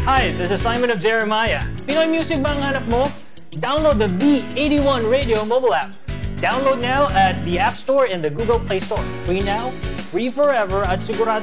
Hi, this is Simon of Jeremiah. Pinoy music ba ang hanap mo? Download the V81 Radio mobile app. Download now at the App Store and the Google Play Store. Free now, free forever at sigurado